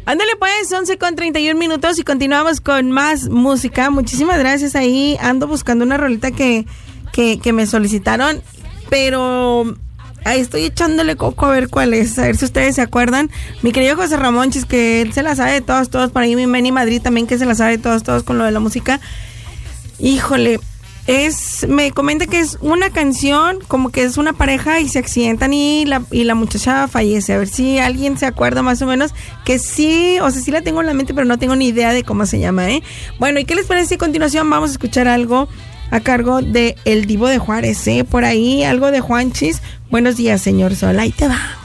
Ándale pues, 11:31 y continuamos con más música. Muchísimas gracias. Ahí ando buscando una rolita que me solicitaron, pero ahí estoy echándole coco a ver cuál es, a ver si ustedes se acuerdan. Mi querido José Ramón, que él se la sabe de todos, por ahí mi Manny Madrid también, que se la sabe de todos con lo de la música. Híjole, me comenta que es una canción, como que es una pareja y se accidentan y la muchacha fallece. A ver si alguien se acuerda más o menos, que sí, o sea, sí la tengo en la mente, pero no tengo ni idea de cómo se llama, ¿eh? Bueno, ¿y qué les parece? A continuación vamos a escuchar algo a cargo de El Divo de Juárez, ¿eh? Por ahí, algo de Juanchis. Buenos días, señor Sol, ahí te va.